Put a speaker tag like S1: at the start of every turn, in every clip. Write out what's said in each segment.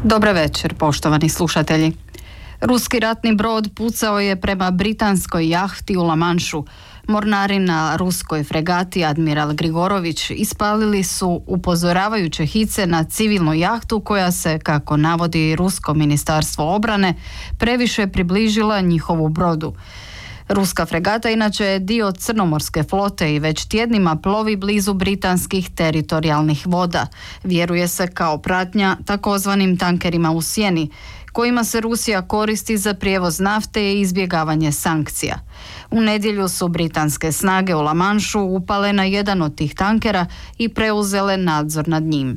S1: Dobar večer, poštovani slušatelji. Ruski ratni brod pucao je prema britanskoj jahti u La Manšu. Mornari na ruskoj fregati Admiral Grigorović ispalili su upozoravajuće hice na civilnu jahtu koja se, kako navodi Rusko ministarstvo obrane, previše približila njihovu brodu. Ruska fregata inače je dio crnomorske flote i već tjednima plovi blizu britanskih teritorijalnih voda. Vjeruje se kao pratnja takozvanim tankerima u sjeni, kojima se Rusija koristi za prijevoz nafte i izbjegavanje sankcija. U nedjelju su britanske snage u La Manšu upale na jedan od tih tankera i preuzele nadzor nad njim.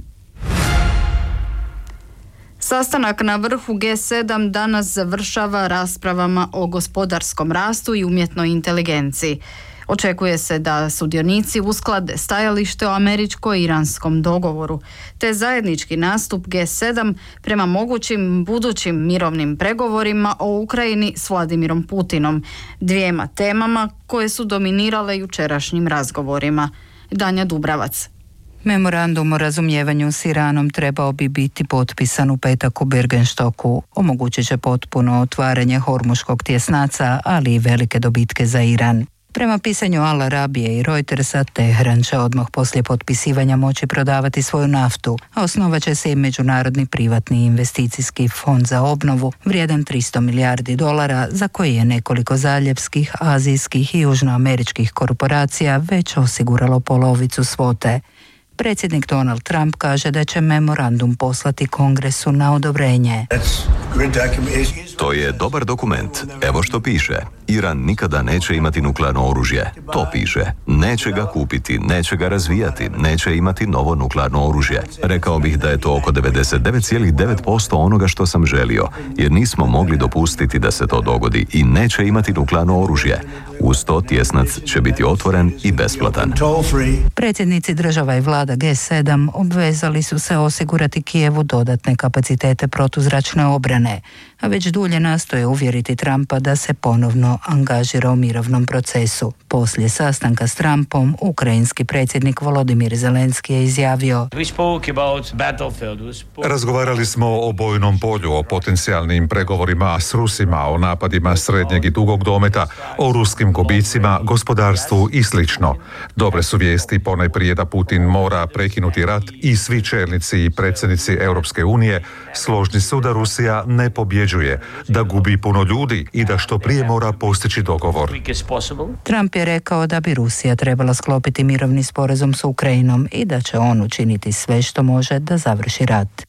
S1: Sastanak na vrhu G7 danas završava raspravama o gospodarskom rastu i umjetnoj inteligenciji. Očekuje se da sudionici usklade stajalište o američko-iranskom dogovoru, te zajednički nastup G7 prema mogućim budućim mirovnim pregovorima o Ukrajini s Vladimirom Putinom, dvijema temama koje su dominirale jučerašnjim razgovorima. Danja Dubravac.
S2: Memorandum o razumijevanju s Iranom trebao bi biti potpisan u petak u Bergenstocku. Omogućit će potpuno otvaranje Hormuškog tjesnaca, ali i velike dobitke za Iran. Prema pisanju Al Arabije i Reutersa, Teheran će odmah poslije potpisivanja moći prodavati svoju naftu, a osnovat će se i Međunarodni privatni investicijski fond za obnovu, vrijedan $300 milijardi, za koji je nekoliko zaljevskih, azijskih i južnoameričkih korporacija već osiguralo polovicu svote. Predsjednik Donald Trump kaže da će memorandum poslati Kongresu na odobrenje.
S3: To je dobar dokument. Evo što piše. Iran nikada neće imati nuklearno oružje. To piše. Neće ga kupiti, neće ga razvijati, neće imati novo nuklearno oružje. Rekao bih da je to oko 99,9% onoga što sam želio, jer nismo mogli dopustiti da se to dogodi i neće imati nuklearno oružje. Uz to tjesnac će biti otvoren i besplatan.
S2: Predsjednici država i vlada G7 obvezali su se osigurati Kijevu dodatne kapacitete protuzračne obrane, a već dulje nastoje uvjeriti Trumpa da se ponovno angažira u mirovnom procesu. Poslije sastanka s Trumpom, ukrajinski predsjednik Volodimir Zelenski je izjavio:
S4: Razgovarali smo o bojnom polju, o potencijalnim pregovorima s Rusima, o napadima srednjeg i dugog dometa, o ruskim gubicima, gospodarstvu i slično. Dobre su vijesti ponajprije da Putin mora prekinuti rat i svi čelnici i predsjednici Europske unije složni su da Rusija ne pobjeđuje, da gubi puno ljudi i da što prije mora postići dogovor.
S2: Trump je rekao da bi Rusija trebala sklopiti mirovni sporazum s Ukrajinom i da će on učiniti sve što može da završi rat.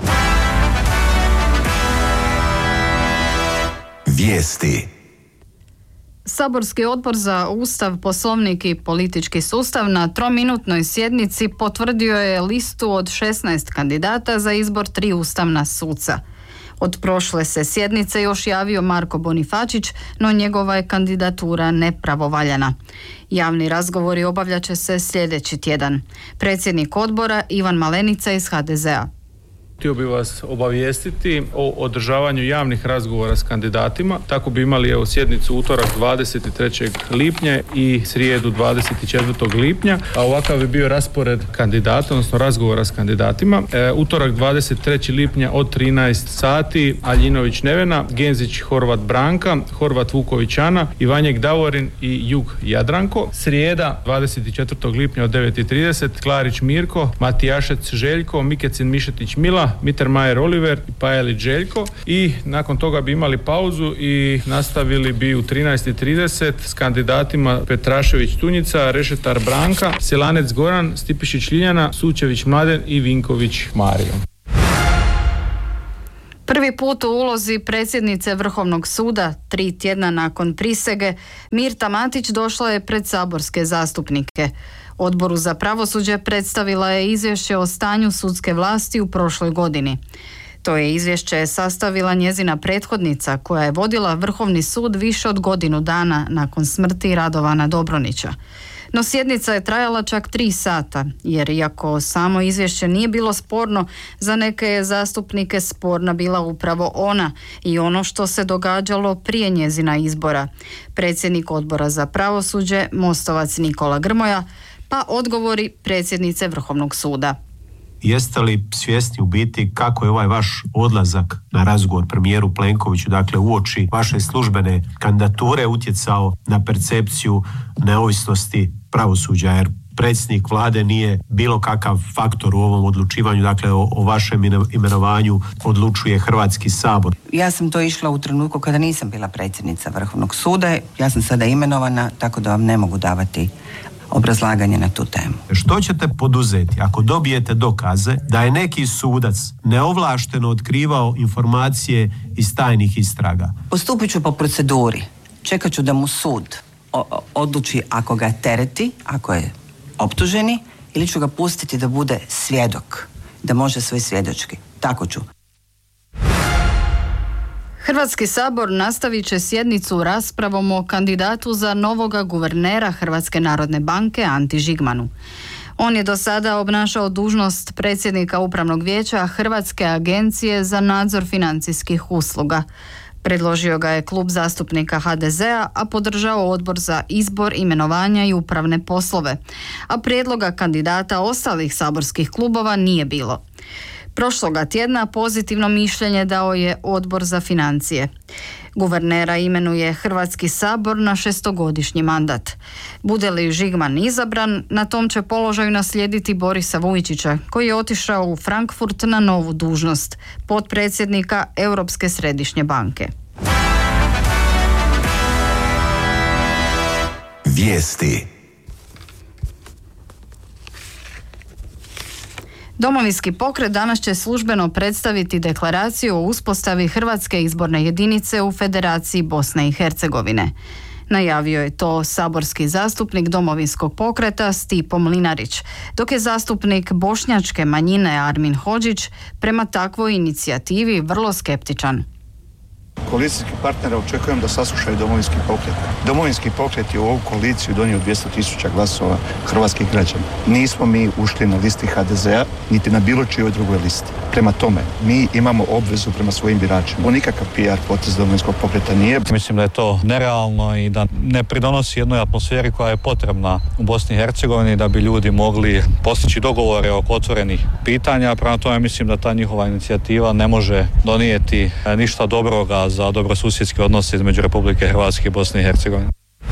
S3: Vijesti.
S1: Saborski odbor za Ustav, Poslovnik i politički sustav na 3-minutnoj sjednici potvrdio je listu od 16 kandidata za izbor 3 ustavna suca. Od prošle se sjednice još javio Marko Bonifačić, no njegova je kandidatura nepravovaljana. Javni razgovori obavljat će se sljedeći tjedan. Predsjednik odbora Ivan Malenica iz HDZ-a.
S5: Htio bih vas obavijestiti o održavanju javnih razgovora s kandidatima. Tako bi imali sjednicu utorak 23. lipnja i srijedu 24. lipnja. A ovakav bi bio raspored kandidata, odnosno razgovora s kandidatima. Utorak 23. lipnja od 13 sati Aljinović Nevena, Genzić Horvat Branka, Horvat Vuković Ana, Ivanjek Davorin i Jug Jadranko. Srijeda 24. lipnja od 9:30 Klarić Mirko, Matijašec Željko, Mikecin Mišetić Mila, Mittermeier Oliver i Pajelić Željko, i nakon toga bi imali pauzu i nastavili bi u 13:30 s kandidatima Petrašević Tunjica, Rešetar Branka, Sjelanec Goran, Stipišić Ljiljana, Sučević Mladen i Vinković Mario.
S1: Prvi put u ulozi predsjednice Vrhovnog suda, 3 tjedna nakon prisege, Mirta Matić došla je pred saborske zastupnike. Odboru za pravosuđe predstavila je izvješće o stanju sudske vlasti u prošloj godini. To je izvješće sastavila njezina prethodnica koja je vodila Vrhovni sud više od godinu dana nakon smrti Radovana Dobronića. No sjednica je trajala čak 3 sata, jer iako samo izvješće nije bilo sporno, za neke je zastupnike sporna bila upravo ona i ono što se događalo prije njezina izbora. Predsjednik odbora za pravosuđe, Mostovac Nikola Grmoja, pa odgovori predsjednice Vrhovnog suda.
S6: Jeste li svjesni u biti kako je ovaj vaš odlazak na razgovor premijeru Plenkoviću, dakle uoči vaše službene kandidature, utjecao na percepciju neovisnosti pravosuđa, jer predsjednik vlade nije bilo kakav faktor u ovom odlučivanju, dakle o vašem imenovanju odlučuje Hrvatski sabor.
S7: Ja sam to išla u trenutku kada nisam bila predsjednica Vrhovnog suda, ja sam sada imenovana, tako da vam ne mogu davati obrazlaganje na tu temu.
S6: Što ćete poduzeti ako dobijete dokaze da je neki sudac neovlašteno otkrivao informacije iz tajnih istraga?
S7: Postupit ću po proceduri. Čekat ću da mu sud odluči ako ga tereti, ako je optuženi, ili ću ga pustiti da bude svjedok, da može svoj svjedočki. Tako ću.
S1: Hrvatski sabor nastavit će sjednicu raspravom o kandidatu za novoga guvernera Hrvatske narodne banke Anti Žigmanu. On je do sada obnašao dužnost predsjednika Upravnog vijeća Hrvatske agencije za nadzor financijskih usluga. Predložio ga je klub zastupnika HDZ-a, a podržao Odbor za izbor, imenovanja i upravne poslove. A prijedloga kandidata ostalih saborskih klubova nije bilo. Prošloga tjedna pozitivno mišljenje dao je Odbor za financije. Guvernera imenuje Hrvatski sabor na 6-godišnji mandat. Bude li Žigman izabran, na tom će položaju naslijediti Borisa Vujčića, koji je otišao u Frankfurt na novu dužnost, potpredsjednika Europske središnje banke.
S8: Vijesti.
S1: Domovinski pokret danas će službeno predstaviti deklaraciju o uspostavi Hrvatske izborne jedinice u Federaciji Bosne i Hercegovine. Najavio je to saborski zastupnik Domovinskog pokreta Stipo Mlinarić, dok je zastupnik bošnjačke manjine Armin Hodžić prema takvoj inicijativi vrlo skeptičan.
S9: Koalicijskih partnera očekujem da saslušaju Domovinski pokret. Domovinski pokret je u ovu koaliciju donio 200.000 glasova hrvatskih građana. Nismo mi ušli na listi HDZ-a, niti na bilo čijoj drugoj listi. Prema tome, mi imamo obvezu prema svojim biračima. Ovo nikakav PR potez Domovinskog pokreta nije.
S10: Mislim da je to nerealno i da ne pridonosi jednoj atmosferi koja je potrebna u Bosni i Hercegovini da bi ljudi mogli postići dogovore oko otvorenih pitanja. Prema tome mislim da ta njihova inicijativa ne može donijeti ništa dobroga za dobrosusjedske odnose između Republike Hrvatske i Bosne i Hercegovine.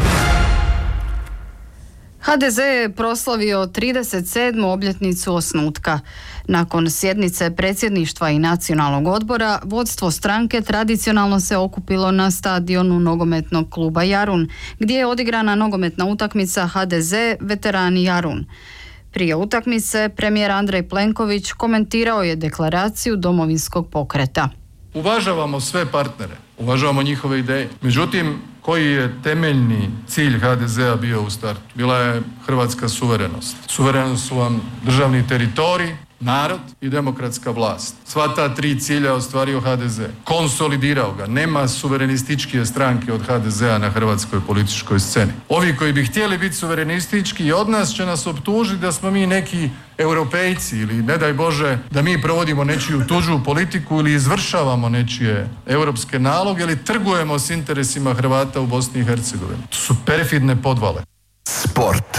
S1: HDZ je proslavio 37. obljetnicu osnutka. Nakon sjednice predsjedništva i nacionalnog odbora, vodstvo stranke tradicionalno se okupilo na stadionu nogometnog kluba Jarun, gdje je odigrana nogometna utakmica HDZ veterani Jarun. Prije utakmice premijer Andrej Plenković komentirao je deklaraciju Domovinskog pokreta.
S11: Uvažavamo sve partnere, uvažavamo njihove ideje. Međutim, koji je temeljni cilj HDZ-a bio u startu? Bila je hrvatska suverenost. Suverenost su vam državni teritorij, narod i demokratska vlast. Sva ta tri cilja ostvario HDZ. Konsolidirao ga. Nema suverenističkije stranke od HDZ-a na hrvatskoj političkoj sceni. Ovi koji bi htjeli biti suverenistički od nas će nas optužiti da smo mi neki europejci ili ne daj Bože da mi provodimo nečiju tuđu politiku ili izvršavamo nečije europske naloge ili trgujemo s interesima Hrvata u Bosni i Hercegovini. To su perfidne podvale.
S8: Sport.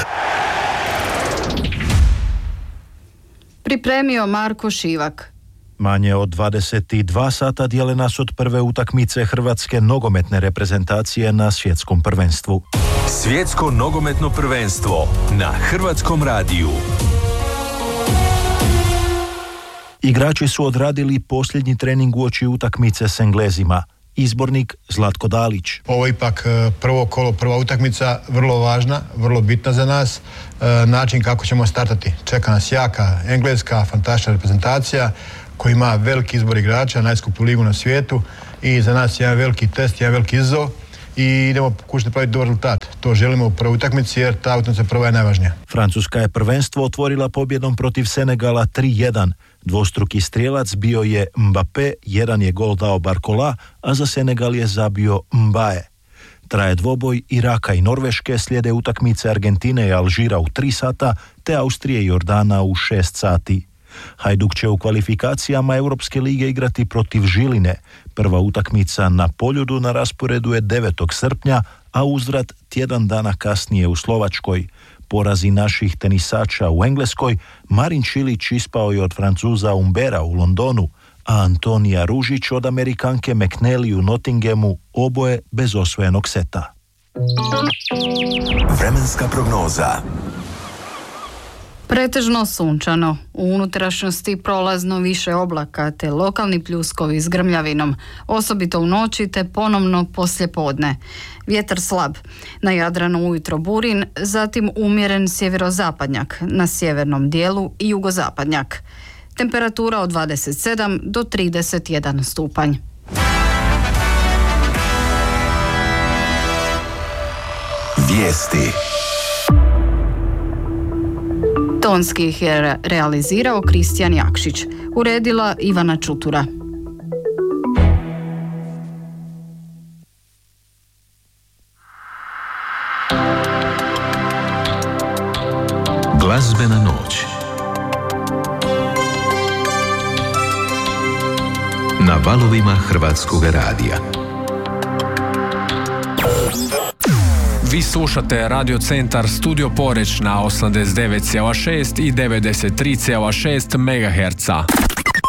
S1: Pripremio Marko Šivak.
S12: Manje od 22 sata dijele nas od prve utakmice hrvatske nogometne reprezentacije na svjetskom prvenstvu.
S8: Svjetsko nogometno prvenstvo na Hrvatskom radiju.
S12: Igrači su odradili posljednji trening uoči utakmice s Englezima. Izbornik Zlatko Dalić.
S13: Ovo je ipak prvo kolo, prva utakmica, vrlo važna, vrlo bitna za nas. Način kako ćemo startati. Čeka nas jaka engleska, fantastična reprezentacija koja ima veliki izbor igrača, najskuplju ligu na svijetu i za nas je jedan veliki test, jedan veliki izazov i idemo pokušati praviti dobar rezultat. To želimo u prvoj utakmici jer ta utakmica prva je najvažnija.
S12: Francuska je prvenstvo otvorila pobjedom protiv Senegala 3-1. Dvostruki strijelac bio je Mbappé, jedan je gol dao Barcola, a za Senegal je zabio Mbaye. Traje dvoboj Iraka i Norveške, slijede utakmice Argentine i Alžira u 3 sata, te Austrije i Jordana u 6 sati. Hajduk će u kvalifikacijama Europske lige igrati protiv Žiline. Prva utakmica na Poljudu na rasporedu je 9. srpnja, a uzvrat tjedan dana kasnije u Slovačkoj. porazi naših tenisača u Engleskoj, Marin Čilić ispao je od Francuza Humbera u Londonu, a Antonija Ružić od Amerikanke McNally u Nottinghamu, oboje bez osvojenog seta.
S8: Vremenska prognoza.
S1: Pretežno sunčano, u unutrašnjosti prolazno više oblaka te lokalni pljuskovi s grmljavinom, osobito u noći te ponovno poslijepodne. Vjetar slab, na Jadranu ujutro burin, zatim umjeren sjeverozapadnjak, na sjevernom dijelu i jugozapadnjak. Temperatura od 27 do 31 stupanj.
S8: Vijesti.
S1: Tonski ih je realizirao Kristijan Jakšić, uredila Ivana Čutura.
S8: Glazbena noć. Na valovima Hrvatskog radija.
S14: Vi slušate Radio Centar Studio Poreć na 89,6 i 93,6 MHz.